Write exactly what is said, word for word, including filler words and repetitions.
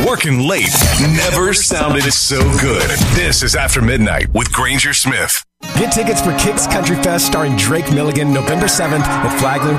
Working late never sounded so good. This is After Midnight with Granger Smith. Get tickets for Kicks Country Fest starring Drake Milligan November seventh at Flagler